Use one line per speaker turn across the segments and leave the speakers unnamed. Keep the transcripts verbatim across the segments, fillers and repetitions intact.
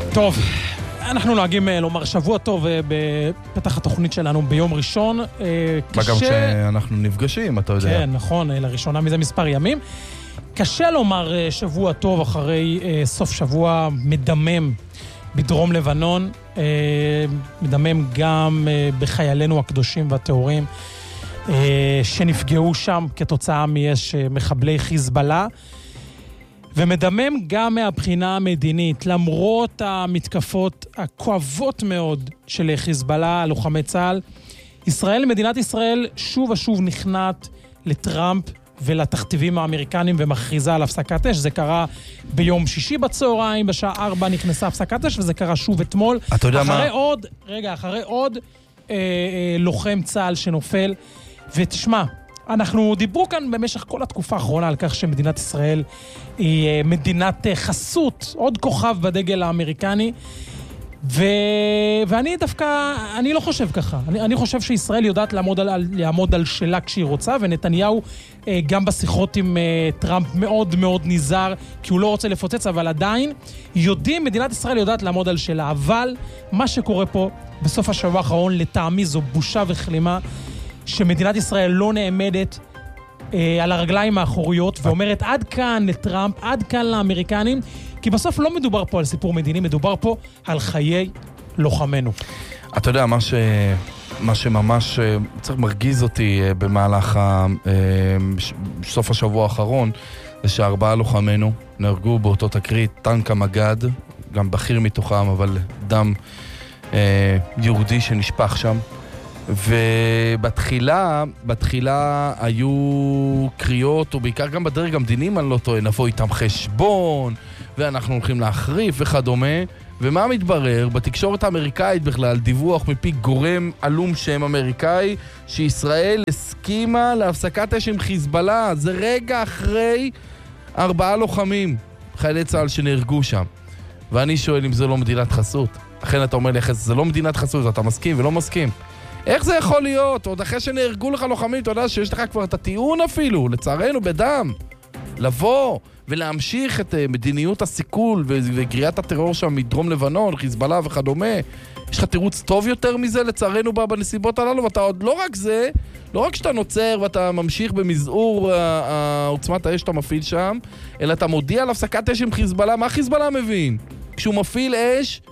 טוב, אנחנו נוהגים לומר שבוע טוב בפתח התוכנית שלנו ביום ראשון.
מה גם שאנחנו נפגשים, אתה יודע.
כן, נכון, לראשונה מזה מספר ימים. קשה לומר שבוע טוב אחרי סוף שבוע מדמם בדרום לבנון, מדמם גם בחיילינו הקדושים והטהורים שנפגעו שם כתוצאה מיש מחבלי חיזבאללה, ומדמם גם מהבחינה המדינית, למרות המתקפות הכואבות מאוד של חיזבאללה, לוחמי צה"ל. ישראל, מדינת ישראל, שוב ושוב נכנעת לטראמפ ולתכתיבים האמריקנים ומכריזה על הפסקת אש. זה קרה ביום שישי בצהריים, בשעה ארבע נכנסה הפסקת אש, וזה קרה שוב אתמול.
אתה יודע
אחרי
מה?
עוד, רגע, אחרי עוד אה, אה, לוחם צה"ל שנופל. ותשמע, אנחנו דיברו כאן במשך כל התקופה האחרונה על כך שמדינת ישראל היא אה, מדינת אה, חסות, עוד כוכב בדגל האמריקני. ו... ואני דווקא, אני לא חושב ככה. אני, אני חושב שישראל יודעת לעמוד על, לעמוד על שלה כשהיא רוצה, ונתניהו אה, גם בשיחות עם אה, טראמפ מאוד מאוד נזהר, כי הוא לא רוצה לפוצץ, אבל עדיין יודעים, מדינת ישראל יודעת לעמוד על שלה. אבל מה שקורה פה בסוף השבוע האחרון, לטעמי זו בושה וכלימה, שמדינת ישראל לא נעמדת אה, על הרגליים האחוריות, ואומרת עד כאן לטראמפ, עד כאן לאמריקנים, כי בסוף לא מדובר פה על סיפור מדיני, מדובר פה על חיי לוחמנו.
אתה יודע, מה, ש... מה שממש צריך מרגיז אותי במהלך ה... סוף השבוע האחרון, זה שארבעה לוחמנו נהרגו באותו תקרית, טנק המגד, גם בכיר מתוכם, אבל דם אה, יהודי שנשפך שם. ובתחילה, בתחילה היו קריאות, ובעיקר גם בדרג המדיני, אני לא טועה, נבוא איתם חשבון, ואנחנו הולכים להחריף וכדומה. ומה מתברר? בתקשורת האמריקאית בכלל, דיווח מפי גורם אלום שם אמריקאי, שישראל הסכימה להפסקת אש עם חיזבאללה. זה רגע אחרי ארבעה לוחמים, חיילי צה"ל שנהרגו שם. ואני שואל אם זה לא מדינת חסות. לכן אתה אומר לי, זה לא מדינת חסות, אתה מסכים ולא מסכים. איך זה יכול להיות? עוד אחרי שנהרגו לך לוחמים, אתה יודע שיש לך כבר את הטיעון אפילו, לצערנו, בדם. לבוא ולהמשיך את מדיניות הסיכול וגריעת הטרור שם מדרום לבנון, חיזבאללה וכדומה. יש לך תירוץ טוב יותר מזה לצערנו בנסיבות הללו, ואתה עוד לא רק זה, לא רק שאתה נוצר ואתה ממשיך במזעור עוצמת האש שאתה מפעיל שם, אלא אתה מודיע על הפסקת אש עם חיזבאללה. מה חיזבאללה מבין? כשהוא מפעיל אש,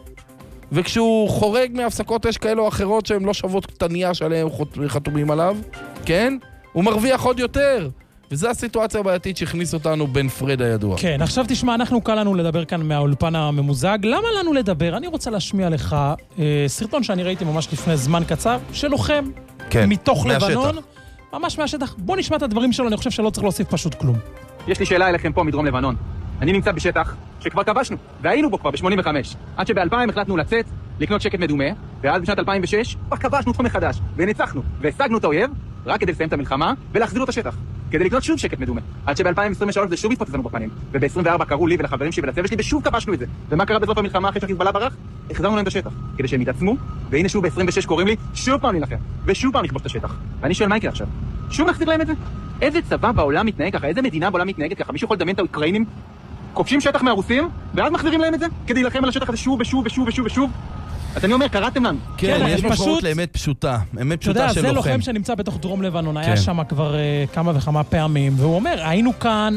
וכשהוא חורג מהפסקות אש כאלו או אחרות שהן לא שוות קטניה שעליהם חתומים עליו, כן? הוא מרוויח עוד יותר. וזו הסיטואציה הבעייתית שהכניס אותנו בן פרד הידוע.
כן, עכשיו תשמע, אנחנו קל לנו לדבר כאן מהאולפן הממוזג. למה לנו לדבר? אני רוצה להשמיע לך אה, סרטון שאני ראיתי ממש לפני זמן קצר, של לוחם
כן,
מתוך
מהשטח.
לבנון. ממש מהשטח. בוא נשמע את הדברים שלו, אני חושב שלא צריך להוסיף פשוט כלום.
יש לי שאלה אליכם פה מדרום לבנון. אני נמצא בשטח שכבר כבשנו, והיינו בו כבר ב-שמונים וחמש. עד שב-אלפיים החלטנו לצאת, לקנות שקט מדומה, ואז בשנת אלפיים ושש כבר כבשנו אותו מחדש, וניצחנו, והשגנו את האויב, רק כדי לסיים את המלחמה, ולהחזיר לו את השטח, כדי לקנות שוב שקט מדומה. עד שב-אלפיים עשרים ושלוש זה שוב התפוצץ לנו בפנים, וב-עשרים וארבע קראו לי ולחברים שלי ולצוות שלי, ושוב כבשנו את זה. ומה קרה בסוף המלחמה אחרי שחיזבאללה ברח? החזרנו להם את השטח, כדי שהם יתעצמו, והנה שוב ב-עשרים ושש קוראים לי, שוב פעם להילחם, ושוב פעם לכבוש את השטח. ואני שואל, מה יקרה עכשיו? שוב נחזיר להם את זה? איזה צבא בעולם מתנהג ככה? איזה מדינה בעולם מתנהגת ככה? מישהו יכול לדמיין את האוקראינים כובשים שטח מהרוסים, ואז מחזירים להם את זה כדי להילחם על השטח הזה שוב ושוב ושוב ושוב ושוב. אז אני אומר, קראתם לנו.
כן, יש משמעות לאמת פשוטה, אמת פשוטה של לוחם.
אתה יודע, זה לוחם שנמצא בתוך דרום לבנון, היה שם כבר כמה וכמה פעמים, והוא אומר, היינו כאן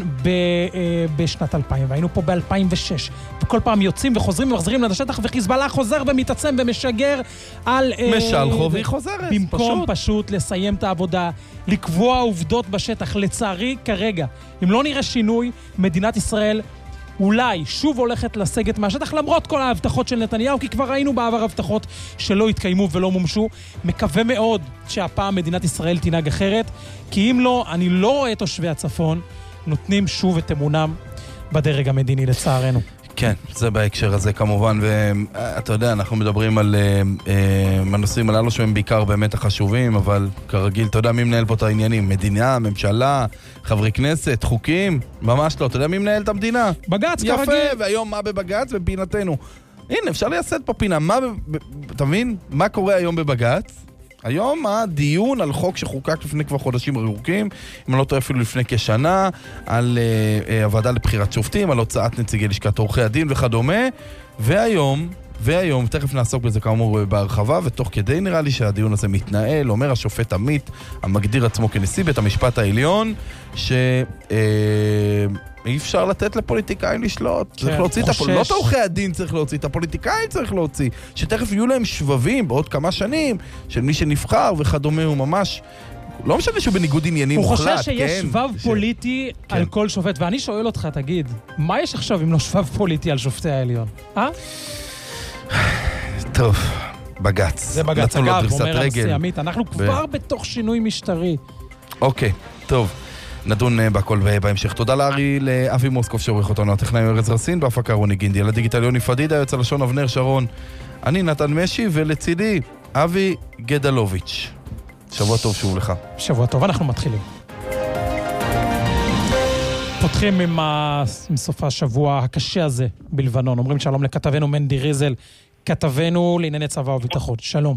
בשנת אלפיים, והיינו פה ב-אלפיים ושש, וכל פעם יוצאים וחוזרים ומחזירים לשטח, וחיזבאללה חוזר ומתעצם ומשגר על...
משלחו והיא חוזרת, פשוט.
במקום פשוט לסיים את העבודה, לקבוע עובדות בשטח. לצערי, כרגע, אם לא נראה שינוי, מדינת ישראל אולי שוב הולכת לסגת מהשטח, למרות כל ההבטחות של נתניהו, כי כבר ראינו בעבר הבטחות שלא התקיימו ולא מומשו. מקווה מאוד שהפעם מדינת ישראל תנהג אחרת, כי אם לא, אני לא רואה תושבי הצפון נותנים שוב את אמונם בדרג המדיני, לצערנו.
כן, זה בהקשר הזה כמובן, ואתה יודע, אנחנו מדברים על הנושאים הללו שהם בעיקר באמת החשובים, אבל כרגיל, אתה יודע מי מנהל פה את העניינים? מדינה, ממשלה, חברי כנסת, חוקים? ממש לא, אתה יודע מי מנהל את המדינה?
בגץ, כרגיל.
יפה, והיום מה בבגץ? בפינתנו. הנה, אפשר לייסד פה פינה. מה, אתה מבין? מה קורה היום בבגץ? היום הדיון על חוק שחוקק לפני כבר חודשים ארוכים, אם אני לא טועה אפילו לפני כשנה, על uh, uh, הוועדה לבחירת שופטים, על הוצאת נציגי לשכת עורכי הדין וכדומה, והיום, והיום, תכף נעסוק בזה כאמור בהרחבה, ותוך כדי נראה לי שהדיון הזה מתנהל, אומר השופט עמית, המגדיר עצמו כנשיא בית המשפט העליון, ש... Uh, אי אפשר לתת לפוליטיקאים לשלוט, כן, צריך להוציא חושש. את הפוליטיקאים, לא את עורכי הדין צריך להוציא, את הפוליטיקאים צריך להוציא, שתכף יהיו להם שבבים בעוד כמה שנים, של מי שנבחר וכדומה, הוא ממש, לא משנה שהוא בניגוד עניינים
הוא
מוחלט,
הוא חושב שיש
כן,
שבב
ש...
פוליטי כן. על כל שופט, ואני שואל אותך, תגיד, מה יש עכשיו אם לא שבב פוליטי על שופטי העליון? אה?
טוב, בגץ.
זה בגץ, אגב, אומר הנשיא עמית, אנחנו כבר ב... בתוך שינוי משטרי.
אוקיי, טוב. נדון בכל בהמשך. תודה לארי, לאבי מוסקוף שעורך אותנו, הטכנאי ארז רסין, בהפקה רוני גינדי, על הדיגיטל יוני פדידה, יוצא לשון אבנר שרון, אני נתן משי, ולצידי אבי גדלוביץ'. שבוע טוב שוב לך.
שבוע טוב, אנחנו מתחילים. פותחים עם, ה... עם סוף השבוע הקשה הזה בלבנון. אומרים שלום לכתבנו מנדי ריזל, כתבנו לענייני צבא וביטחון. שלום.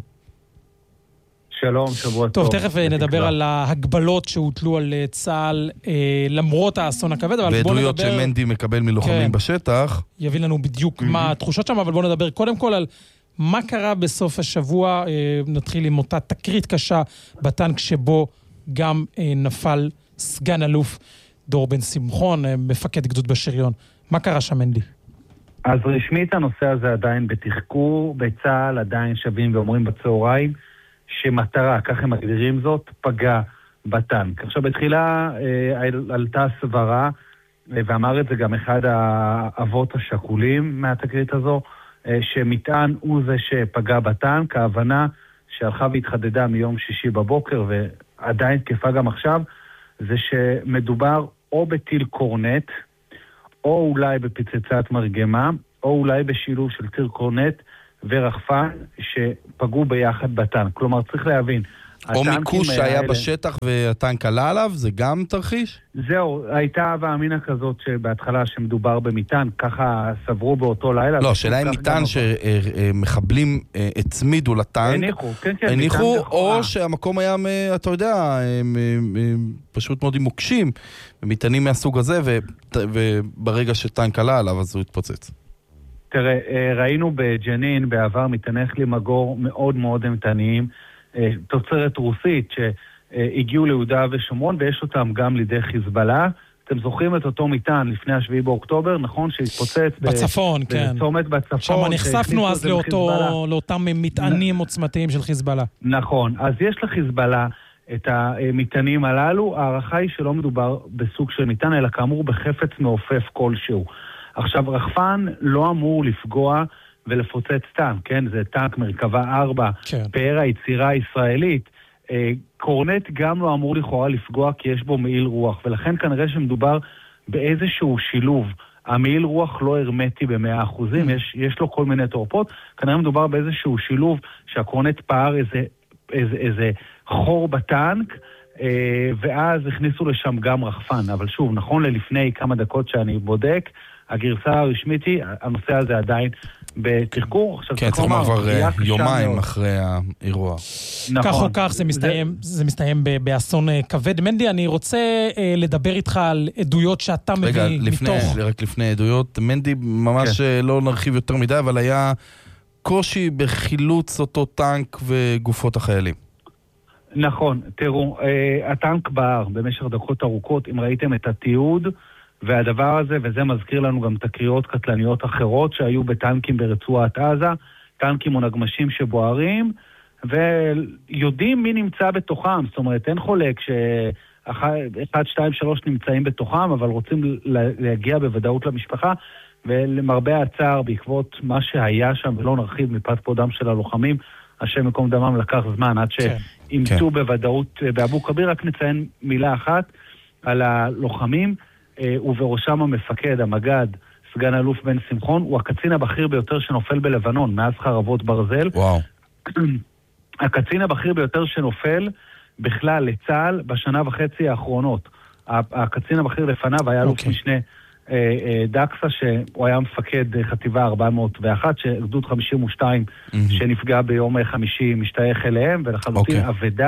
שלום, שבוע טוב.
טוב, תכף נדבר על ההגבלות שהוטלו על צה"ל למרות האסון הכבד, אבל בואו נדבר...
ועדויות שמנדי מקבל מלוחמים בשטח.
יביא לנו בדיוק מה התחושות שם, אבל בואו נדבר קודם כל על מה קרה בסוף השבוע. נתחיל עם אותה תקרית קשה בטנק שבו גם נפל סגן אלוף דור בן שמחון, מפקד גדוד בשריון. מה קרה שם, מנדי?
אז רשמית הנושא הזה עדיין בתחקור, בצה"ל עדיין שווים ואומרים בצהריים, שמטרה, כך הם מגדירים זאת, פגע בטנק. עכשיו בתחילה אה, עלתה סברה, אה, ואמר את זה גם אחד האבות השכולים מהתקרית הזו, אה, שמטען הוא זה שפגע בטנק. ההבנה שהלכה והתחדדה מיום שישי בבוקר, ועדיין תקפה גם עכשיו, זה שמדובר או בטיל קורנט, או אולי בפצצת מרגמה, או אולי בשילוב של טיל קורנט, ורחפן שפגעו ביחד בטנק. כלומר, צריך להבין.
או מיקוש שהיה האלה... בשטח והטנק עלה עליו, זה גם תרחיש?
זהו, הייתה ואמינה כזאת שבהתחלה שמדובר במטען, ככה סברו באותו לילה.
לא, שאלה עם מטען שמחבלים הצמידו לטנק. הניחו, כן, כן. הניחו, או שהמקום היה, אתה יודע, פשוט מאוד עם מוקשים, ומטענים מהסוג הזה, וברגע שטנק עלה עליו, אז הוא התפוצץ.
תראה, ראינו בג'נין בעבר מטעני כלי מגור מאוד מאוד אימתניים, תוצרת רוסית שהגיעו ליהודה ושומרון, ויש אותם גם לידי חיזבאללה. אתם זוכרים את אותו מטען לפני השביעי באוקטובר, נכון? שהתפוצץ
בצפון, ב- כן.
בצומת בצפון.
שם נחשפנו אז לאותו, לאותם מטענים עוצמתיים של חיזבאללה. נכון,
אז יש לחיזבאללה את המטענים הללו. הערכה היא שלא מדובר בסוג של מטען, אלא כאמור בחפץ מעופף כלשהו. עכשיו, רחפן לא אמור לפגוע ולפוצץ טנק, כן? זה טנק מרכבה ארבע, כן. פאר היצירה הישראלית. אה, קורנט גם לא אמור לכאורה לפגוע כי יש בו מעיל רוח, ולכן כנראה שמדובר באיזשהו שילוב. המעיל רוח לא הרמטי במאה אחוזים, יש, יש לו כל מיני תורפות, כנראה מדובר באיזשהו שילוב שהקורנט פער איזה, איזה, איזה חור בטנק, אה, ואז הכניסו לשם גם רחפן. אבל שוב, נכון ללפני כמה דקות שאני בודק, הגרסה הרשמית היא, הנושא הזה עדיין בתחקור.
כן, צריך לומר כבר יומיים אחרי האירוע.
כך או כך זה מסתיים באסון כבד. מנדי, אני רוצה לדבר איתך על עדויות שאתה מביא מתוך...
רגע, רק לפני עדויות, מנדי ממש לא נרחיב יותר מדי, אבל היה קושי בחילוץ אותו טנק וגופות החיילים.
נכון, תראו, הטנק בער במשך דקות ארוכות, אם ראיתם את התיעוד, והדבר הזה, וזה מזכיר לנו גם תקריות קטלניות אחרות שהיו בטנקים ברצועת עזה, טנקים או נגמשים שבוערים, ויודעים מי נמצא בתוכם, זאת אומרת, אין חולק שאחד, שתיים, שלוש נמצאים בתוכם, אבל רוצים להגיע בוודאות למשפחה, ולמרבה הצער, בעקבות מה שהיה שם, ולא נרחיב מפאת פודם של הלוחמים, השם מקום דמם לקח זמן, עד שאימצו כן. בוודאות באבו כביר. רק נציין מילה אחת על הלוחמים, ובראשם המפקד, המגד, סגן אלוף בן שמחון, הוא הקצין הבכיר ביותר שנופל בלבנון, מאז חרבות ברזל.
וואו.
הקצין הבכיר ביותר שנופל בכלל לצה"ל בשנה וחצי האחרונות. הקצין הבכיר לפניו היה אלוף okay. משנה דקסה, שהוא היה מפקד חטיבה ארבע מאות ואחת, שגדוד חמישים ושתיים שנפגע ביום חמישי משתייך אליהם, ולחלוטין עבדה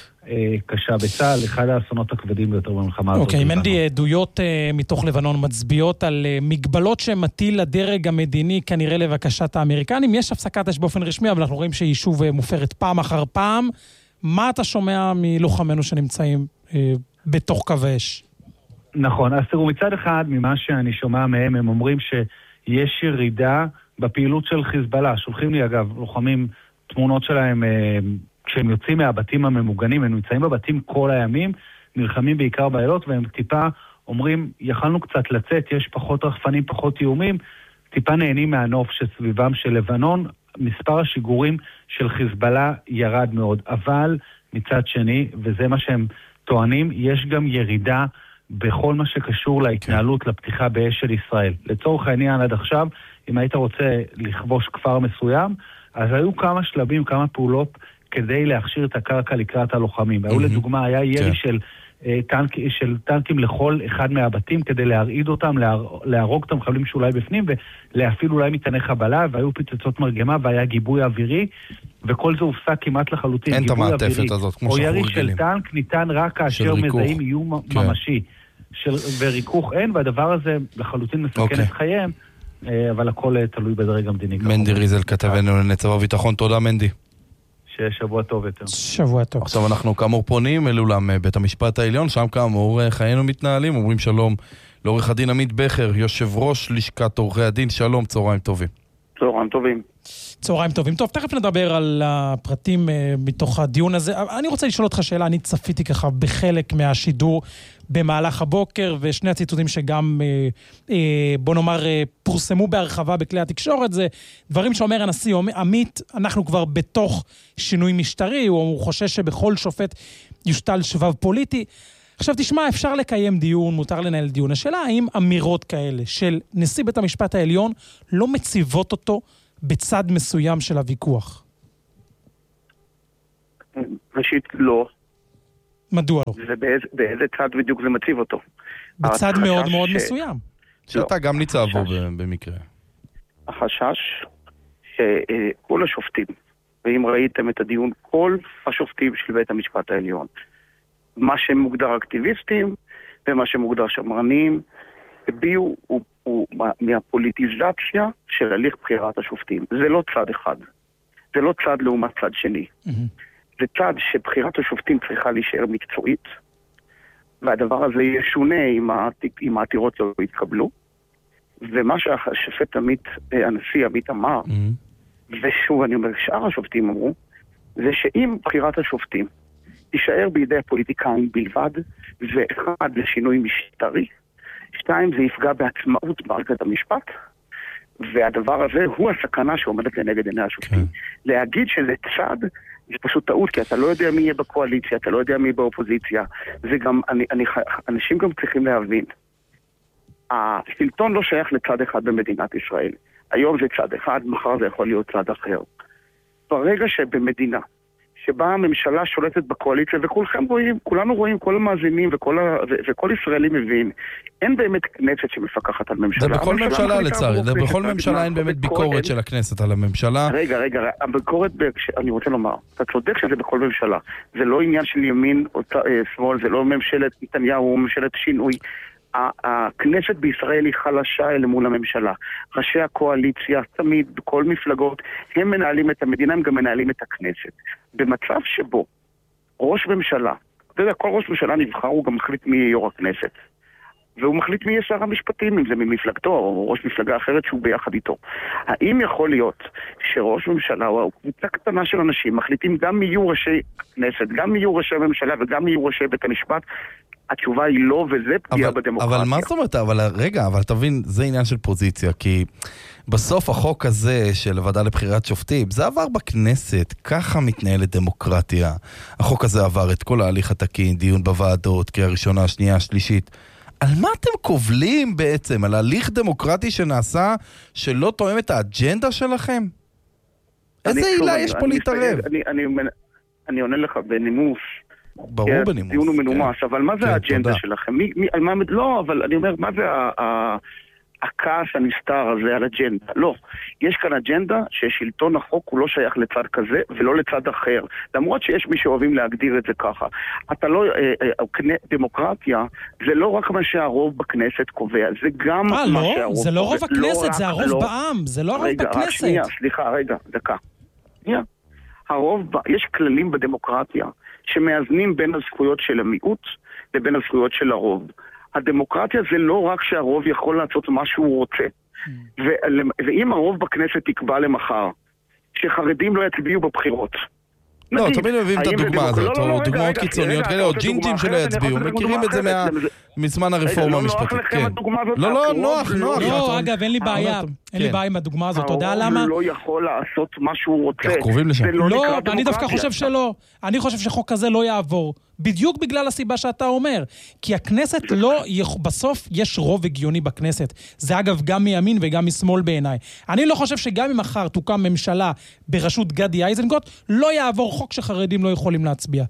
קשה בצה"ל, אחד האסונות הכבדים ביותר במלחמה הזאת.
אוקיי, מנדי, עדויות מתוך לבנון מצביעות על מגבלות שמטיל הדרג המדיני כנראה לבקשת האמריקנים. יש הפסקת אש באופן רשמי, אבל אנחנו רואים שיישוב מופרת פעם אחר פעם. מה אתה שומע מלוחמינו שנמצאים בתוך קו האש?
נכון, אז תראו, מצד אחד, ממה שאני שומע מהם, הם אומרים שיש ירידה בפעילות של חיזבאללה. שולחים לי, אגב, לוחמים, תמונות שלהם, כשהם יוצאים מהבתים הממוגנים, הם נמצאים בבתים כל הימים, נלחמים בעיקר בעילות, והם טיפה אומרים, יכלנו קצת לצאת, יש פחות רחפנים, פחות איומים, טיפה נהנים מהנוף שסביבם של לבנון, מספר השיגורים של חיזבאללה ירד מאוד. אבל מצד שני, וזה מה שהם טוענים, יש גם ירידה בכל מה שקשור להתנהלות לפתיחה באש של ישראל. לצורך העניין עד עכשיו, אם היית רוצה לכבוש כפר מסוים, אז היו כמה שלבים, כמה פעולות כדי להכשיר את הקרקע לקראת הלוחמים. היו לדוגמה, היה ירי של טנק, של טנקים לכל אחד מהבתים כדי להרעיד אותם, להרוג את המחבלים שאולי בפנים, ולהפעיל אולי מטעני חבלה, והיו פצצות מרגמה, והיה גיבוי אווירי, וכל זה הופסק כמעט לחלוטין.
אין את המעטפת הזאת, כמו שאנחנו רגילים.
או ירי של טנק ניתן רק כאשר מזהים איום ממשי. של, וריכוך אין, והדבר הזה לחלוטין מסכן okay. את חייהם, אבל הכל תלוי בדרג המדיני.
מנדי ריזל, כתבנו לנצב הביטחון, תודה מנדי.
שיהיה שבוע טוב יותר.
שבוע טוב.
עכשיו אנחנו כאמור פונים אל אולם בית המשפט העליון, שם כאמור חיינו מתנהלים, אומרים שלום לעורך הדין עמית בכר, יושב ראש לשכת עורכי הדין, שלום, צהריים טובים.
צהריים טובים.
צהריים טובים. טוב, תכף נדבר על הפרטים uh, מתוך הדיון הזה. אני רוצה לשאול אותך שאלה, אני צפיתי ככה בחלק מהשידור במהלך הבוקר, ושני הציטוטים שגם, uh, uh, בוא נאמר, uh, פורסמו בהרחבה בכלי התקשורת, זה דברים שאומר הנשיא עמית, אנחנו כבר בתוך שינוי משטרי, הוא, הוא חושש שבכל שופט יושתל שבב פוליטי. עכשיו תשמע, אפשר לקיים דיון, מותר לנהל דיון. השאלה האם אמירות כאלה של נשיא בית המשפט העליון לא מציבות אותו בצד מסוים של הוויכוח?
ראשית, לא.
מדוע לא?
ובאיזה צד בדיוק זה מציב אותו?
בצד מאוד מאוד מסוים.
שאתה גם ניצב בו במקרה.
החשש שכל השופטים, ואם ראיתם את הדיון, כל השופטים של בית המשפט העליון, מה שמוגדר אקטיביסטים ומה שמוגדר שמרנים, הביאו הוא, הוא, מהפוליטיזציה של הליך בחירת השופטים. זה לא צד אחד. זה לא צד לעומת צד שני. Mm-hmm. זה צד שבחירת השופטים צריכה להישאר מקצועית, והדבר הזה יהיה שונה אם העתירות לא יתקבלו. ומה שהשופט עמית, הנשיא עמית אמר, mm-hmm. ושוב אני אומר, שאר השופטים אמרו, זה שאם בחירת השופטים תישאר בידי הפוליטיקאים בלבד, ואחד לשינוי משטרי, שתיים זה יפגע בעצמאות מערכת המשפט, והדבר הזה הוא הסכנה שעומדת לנגד עיני השופטים. Okay. להגיד שזה צד, זה פשוט טעות, כי אתה לא יודע מי יהיה בקואליציה, אתה לא יודע מי יהיה באופוזיציה, זה גם, אני, אני, אנשים גם צריכים להבין, השלטון לא שייך לצד אחד במדינת ישראל. היום זה צד אחד, מחר זה יכול להיות צד אחר. ברגע שבמדינה, שבה הממשלה שולטת בקואליציה, וכולכם רואים, כולנו רואים, כל המאזינים וכל, ה, ו, וכל ישראלי מבין, אין באמת כנסת שמפקחת על ממשלה.
זה בכל ממשלה לצערי, זה בכל ממשלה אין באמת ביקורת של הכנסת על הממשלה.
רגע, רגע, הביקורת, אני רוצה לומר, אתה צודק שזה בכל ממשלה. זה לא עניין של ימין או שמאל, זה לא ממשלת נתניהו או ממשלת שינוי. הכנסת בישראל היא חלשה אל מול הממשלה. ראשי הקואליציה, תמיד, בכל מפלגות, הם מנהלים את המדינה, הם גם מנהלים את הכנסת. במצב שבו ראש ממשלה, אתה יודע, כל ראש ממשלה נבחר, הוא גם מחליט מי יהיה יו"ר הכנסת. והוא מחליט מי יהיה שר המשפטים, אם זה ממפלגתו, או ראש מפלגה אחרת שהוא ביחד איתו. האם יכול להיות שראש ממשלה, או קבוצה קטנה של אנשים, מחליטים גם מי יהיו ראשי הכנסת, גם מי יהיו ראשי הממשלה, וגם מי יהיו ראשי בית המשפט? התשובה היא לא, וזה פגיעה בדמוקרטיה.
אבל מה זאת אומרת? אבל רגע, אבל תבין, זה עניין של פוזיציה, כי בסוף החוק הזה של הוועדה לבחירת שופטים, זה עבר בכנסת, ככה מתנהלת דמוקרטיה. החוק הזה עבר את כל ההליך התקין, דיון בוועדות, קריאה ראשונה, שנייה, שלישית. על מה אתם קובלים בעצם? על הליך דמוקרטי שנעשה שלא תואם את האג'נדה שלכם? איזה עילה יש פה להתערב?
אני עונה לך בנימוס,
ברור בנימוס.
דיון הוא מנומס,
כן.
אבל מה זה
כן,
האג'נדה
תודה.
שלכם? מי, מי, על מה, לא, אבל אני אומר, מה זה ה... ה הכעס הנסתר הזה על אג'נדה? לא. יש כאן אג'נדה ששלטון החוק הוא לא שייך לצד כזה ולא לצד אחר. למרות שיש מי שאוהבים להגדיר את זה ככה. אתה לא... אה, אה, דמוקרטיה זה לא רק מה שהרוב בכנסת קובע, זה גם
מה
מה
לא?
שהרוב
זה לא
קובע.
רוב הכנסת,
לא
זה
רק,
הרוב
לא...
בעם, זה לא הרוב
רגע,
בכנסת.
רק שנייה, סליחה, רגע, דקה. שנייה. הרוב, יש כללים בדמוקרטיה שמאזנים בין הזכויות של המיעוט לבין הזכויות של הרוב. הדמוקרטיה זה לא רק שהרוב יכול לעשות מה שהוא רוצה. ו- ואם הרוב בכנסת תקבע למחר שחרדים לא יצביעו בבחירות,
לא,
נגיד,
תמיד מביאים את
האם זה
הדוגמה
דמוק-
הזאת,
לא, לא, לא,
או
רגע,
דוגמאות
רגע,
קיצוניות
רגע,
כאלה,
אתה
או
רוצה
ג'ינג'ים
דוגמה
שלא
אחרת? אני
יצביעו,
יכול לתת
מכירים
דוגמה
את זה מה-
אחרת. זה-
מזמן
רגע,
הרפורמה
לא נוח
המשפטית.
לכם
כן.
הדוגמה הזאת?
לא, לא,
הרוב
נוח,
לא
נוח.
יכול-
לא, אגב, אין לי בעיה.
הרוב-
אין לי
כן.
בעיה עם הדוגמה הזאת. אתה יודע
הרוב
למה?
לא יכול לעשות מה שהוא רוצה.
אנחנו קרובים לשם.
זה לא נקרא
לא,
דמוקרטיה.
אני דווקא חושב שלא. אני חושב שחוק כזה לא יעבור. בדיוק בגלל הסיבה שאתה אומר. כי הכנסת לא, בסוף יש רוב הגיוני בכנסת. זה אגב גם מימין וגם משמאל בעיניי. אני לא חושב שגם אם מחר תוקם ממשלה בראשות גדי איזנקוט, לא יעבור חוק שחרדים לא יכולים להצביע.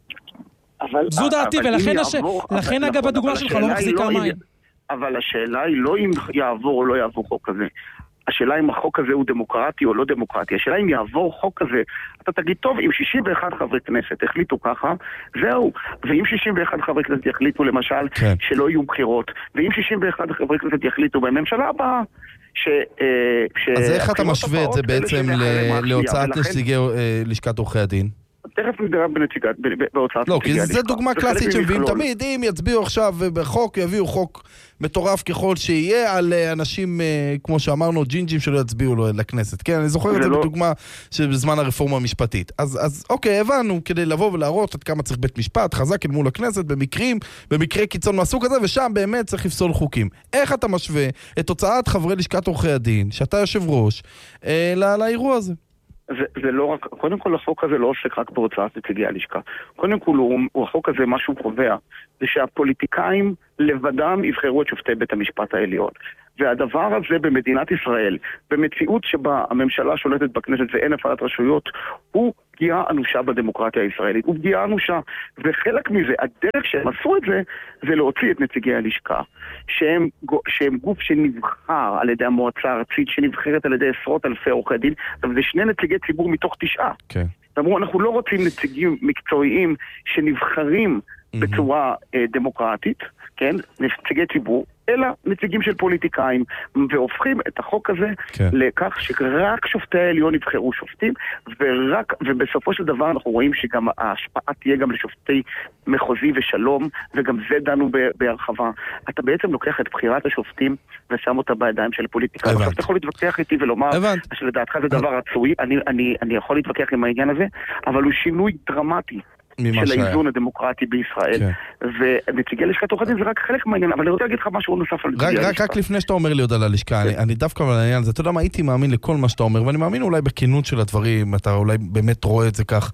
אבל,
זו דעתי,
אבל
ולכן
אם
הש...
יעבור,
לכן
אבל,
אגב
נכון,
הדוגמה
אבל
שלך לא
השאלה היא
מחזיקה
לא אם-
מים.
אבל השאלה היא לא אם יעבור או לא יעבור חוק כזה. השאלה אם החוק הזה הוא דמוקרטי או לא דמוקרטי. השאלה אם יעבור חוק כזה, אתה תגיד, טוב, אם שישים ואחד חברי כנסת החליטו ככה, זהו. ואם שישים ואחד חברי כנסת יחליטו למשל
כן.
שלא יהיו בחירות, ואם שישים ואחד חברי כנסת יחליטו בממשלה הבאה, ש... ש...
אז איך אתה
הבחירות
משווה את זה
הבאות, אלה
בעצם
שנלך עליהם
ל-
מהכפייה,
להוצאת
ולכן-
נציגי אה, לשכת עורכי הדין?
תכף נדבר בנציגת, ב- ב- בהוצאת
לא,
נציגי
כי זה
הלשכה.
דוגמה
זה
קלאסית
חלק
שמביאים
ממכלול.
תמיד, אם יצביעו עכשיו בחוק, יביאו חוק מטורף ככל שיהיה על אה, אנשים, אה, כמו שאמרנו, ג'ינג'ים שלא יצביעו לו לכנסת. כן, אני זוכר את
זה
זה
לא-
בדוגמה שבזמן הרפורמה המשפטית. אז, אז אוקיי, הבנו, כדי לבוא ולהראות עד כמה צריך בית משפט, חזק אל מול הכנסת, במקרים, במקרי קיצון מהסוג הזה, ושם באמת צריך לפסול חוקים. איך אתה משווה את תוצאת חברי לשכת עורכי הדין, שאתה יושב ראש, אה, לא, לאירוע הזה?
זה, זה לא רק, קודם כל החוק הזה לא עוסק רק בהוצאת נציגי הלשכה. קודם כל הוא, הוא החוק הזה, מה שהוא קובע, זה שהפוליטיקאים לבדם יבחרו את שופטי בית המשפט העליון. והדבר הזה במדינת ישראל, במציאות שבה הממשלה שולטת בכנסת ואין הפעלת רשויות, הוא פגיעה אנושה בדמוקרטיה הישראלית. הוא פגיעה אנושה. וחלק מזה, הדרך שהם עשו את זה, זה להוציא את נציגי הלשכה, שהם, שהם גוף שנבחר על ידי המועצה הארצית, שנבחרת על ידי עשרות אלפי עורכי דין, זה שני נציגי ציבור מתוך תשעה.
כן.
אמרו, אנחנו לא רוצים נציגים מקצועיים שנבחרים בצורה אה, דמוקרטית, כן, נציגי ציבור, אלא נציגים של פוליטיקאים, והופכים את החוק הזה
כן.
לכך שרק שופטי העליון יבחרו שופטים, ורק, ובסופו של דבר אנחנו רואים שגם ההשפעה תהיה גם לשופטי מחוזי ושלום, וגם זה דנו ב- בהרחבה. אתה בעצם לוקח את בחירת השופטים ושם אותה בידיים של פוליטיקאים. עכשיו אתה יכול להתווכח איתי ולומר
הבנט.
שלדעתך זה דבר רצוי, אני, אני, אני יכול להתווכח עם העניין הזה, אבל הוא שינוי דרמטי
ממה
של
שהיה.
האיזון הדמוקרטי בישראל,
כן.
ונציגי לשכת עורכי דין זה רק חלק מהעניין, אבל אני רוצה להגיד לך משהו נוסף על
רק,
נציגי
רק,
הלשכה.
רק לפני שאתה אומר לי עוד על הלשכה, אני, אני דווקא על העניין הזה, אתה יודע מה, הייתי מאמין לכל מה שאתה אומר, ואני מאמין אולי בכנות של הדברים, אתה אולי באמת רואה את זה כך.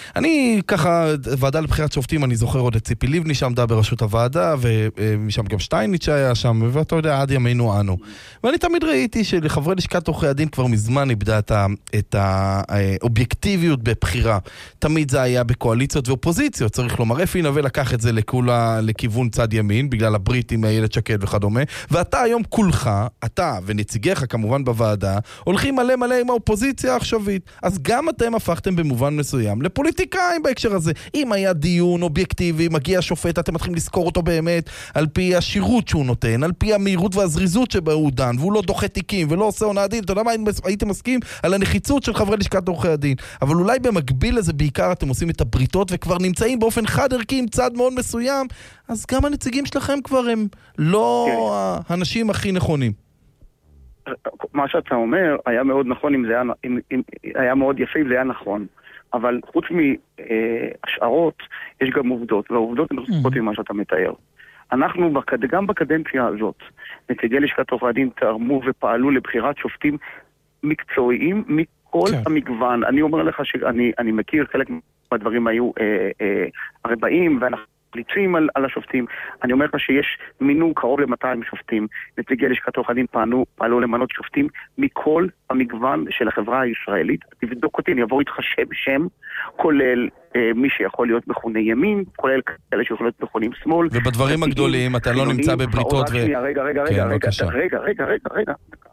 אני ככה, ועדה לבחירת שופטים, אני זוכר עוד את ציפי לבני שעמדה בראשות הוועדה, ומשם גם שטייניץ שהיה שם, ואתה יודע, עד ימינו אנו. ואני תמיד ראיתי שלחברי לשכת עורכי הדין כבר מזמן איבדה את, ה, את האובייקטיביות בבחירה. תמיד זה היה בקואליציות ואופוזיציות, צריך לומר, אפי נווה לקח את זה לכולה, לכיוון צד ימין, בגלל הברית עם איילת שקד וכדומה, ואתה היום כולך, אתה ונציגיך כמובן בוועדה, הולכים מלא מלא עם האופוזיציה העכשווית. אז גם אתם הפכתם במובן מסוים לפוליטיקאים בהקשר הזה. אם היה דיון אובייקטיבי, מגיע שופט, אתם מתחילים לזכור אותו באמת על פי השירות שהוא נותן, על פי המהירות והזריזות שבה הוא דן, והוא לא דוחה תיקים ולא עושה עונה דין. אתה יודע מה, הייתם מסכים על הנחיצות של חברי לשכת עורכי הדין. אבל אולי במקביל לזה בעיקר אתם עושים את הבריתות וכבר נמצאים באופן חד ערכי עם צד מאוד מסוים, אז גם הנציגים שלכם כבר הם לא
כן.
האנשים הכי נכונים.
מה שאתה אומר היה מאוד נכון אם זה היה, אם, אם, היה מאוד יפה אם זה היה נכון, אבל חוץ מהשערות יש גם עובדות, והעובדות הן רחוקות ממה שאתה מתאר. אנחנו גם בקדנציה הזאת, נציגי לשכת עורכי הדין תרמו ופעלו לבחירת שופטים מקצועיים מכל
כן.
המגוון. אני אומר לך שאני אני מכיר חלק מהדברים היו אה, אה, ארבעים, ואנחנו ממליצים על, על השופטים. אני אומר לך שיש מינו קרוב ל-מאתיים שופטים. נציגי לשכת עורכי הדין פעלו, פעלו למנות שופטים מכל המגוון של החברה הישראלית. תבדוק אותי, אני אעבור איתך שם שם, כולל אה, מי שיכול להיות מכוני ימין, כולל כאלה שיכול להיות מכונים שמאל.
ובדברים הגדולים אתה לא נמצא בבריתות ו...
רגע, רגע, רגע, רגע, רגע, רגע, רגע, רגע.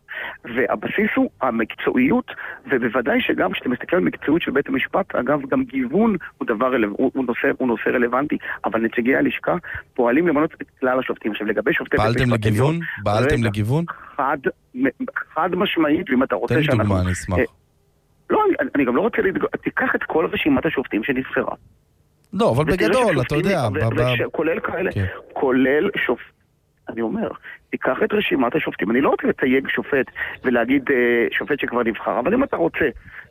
והבסיס הוא המקצועיות, ובוודאי שגם כשאתה מסתכל על מקצועיות של בית המשפט, אגב, גם גיוון הוא דבר, הוא, הוא נושא, הוא נושא רלוונטי, אבל נציגי הלשכה פועלים למנות את כלל השופטים. עכשיו, לגבי שופטי בית המשפט...
פעלתם לגיוון? פעלתם לגיוון?
חד, חד משמעית, ואם אתה רוצה
תן
שאנחנו...
דוגמה, אני אשמח.
לא, אני, אני גם לא רוצה לדגוע... תיקח את כל רשימת השופטים שנבחרה.
לא, אבל בגדול, אתה יודע.
כולל כאלה, כולל שופט. אני אומר, תיקח את רשימת השופטים. אני לא רוצה לתייג שופט ולהגיד שופט שכבר נבחר, אבל אם אתה רוצה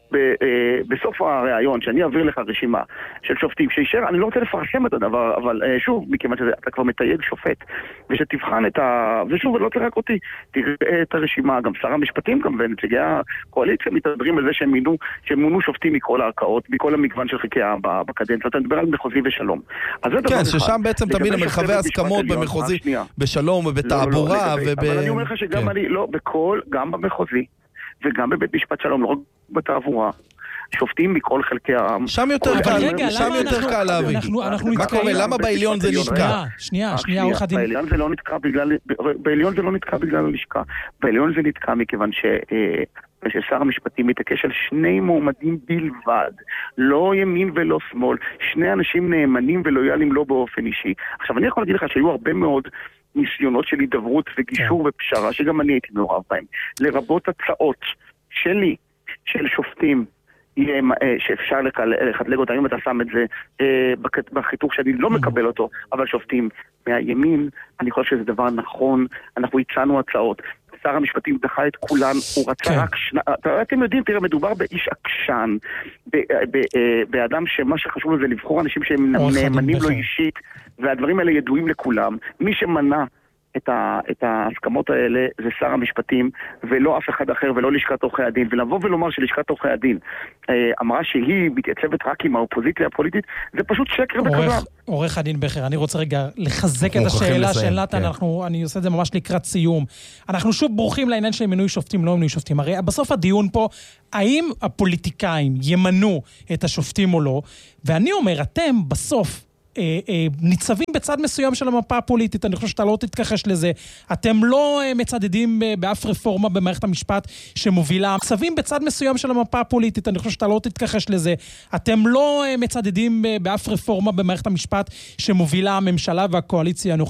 בסוף הראיון שאני אעביר לך רשימה של שופטים שישר, אני לא רוצה לפרסם את הדבר, אבל שוב, מכיוון שאתה כבר מתייג שופט ושתבחן את ה... ושוב, לא תרק אותי, תראה את הרשימה, גם שר המשפטים גם ונציגי הקואליציה מתדברים על זה שהם מינו, שהם מונו שופטים מכל הערכאות, מכל המגוון של חלקי בקדנציה. אתה מדבר על מחוזי ושלום.
כן, ששם בעצם תמיד המרחבי הסכמות במחוזי, בשלום ובתעבורה וב...
אבל אני אומר לך שגם אני, לא, בכל, גם במחוזי וגם בבית משפט שלום, לא רק בתעבורה, שופטים מכל חלקי העם.
שם יותר קל, שם יותר קל להביא. מה קורה? למה בעליון זה נתקע?
שנייה, שנייה, עורך הדין.
בעליון זה לא נתקע בגלל, בעליון זה לא נתקע בגלל הלשכה. בעליון זה נתקע מכיוון ש... ששר המשפטים מתעקש על שני מועמדים בלבד, לא ימין ולא שמאל, שני אנשים נאמנים ולויאליים לא באופן אישי. עכשיו, אני יכול להגיד לך שהיו הרבה מאוד ניסיונות של הידברות וגישור ופשרה, שגם אני הייתי מעורב בהם, לרבות הצעות שלי, של שופטים, שאפשר לחדלג אותם, אם אתה שם את זה בחיתוך שאני לא מקבל אותו, אבל שופטים מהימין, אני חושב שזה דבר נכון, אנחנו הצענו הצעות. שר המשפטים דחה את כולן, הוא רצה רק שנה, אתם יודעים, תראה, מדובר באיש עקשן, באדם שמה שחשוב לו זה לבחור אנשים שהם נאמנים לו אישית, והדברים האלה ידועים לכולם. מי שמנע את, ה, את ההסכמות האלה זה שר המשפטים, ולא אף אחד אחר, ולא לשכת עורכי הדין. ולבוא ולומר שלשכת עורכי הדין אה, אמרה שהיא מתייצבת רק עם האופוזיציה הפוליטית, זה פשוט שקר וכזב.
עורך הדין בכר, אני רוצה רגע לחזק את השאלה של נתן, כן. אנחנו, אני עושה את זה ממש לקראת סיום. אנחנו שוב ברוכים לעניין של מינוי שופטים, לא מינוי שופטים. הרי בסוף הדיון פה, האם הפוליטיקאים ימנו את השופטים או לא, ואני אומר, אתם בסוף, ניצבים בצד מסוים של המפה הפוליטית, אני חושב שאתה לא תתכחש לזה, אתם לא מצדדים באף רפורמה במערכת המשפט שמובילה, ניצבים בצד מסוים של המפה הפוליטית, אני חושב שאתה לא תתכחש לזה, אתם לא מצדדים באף רפורמה במערכת המשפט שמובילה הממשלה והקואליציה,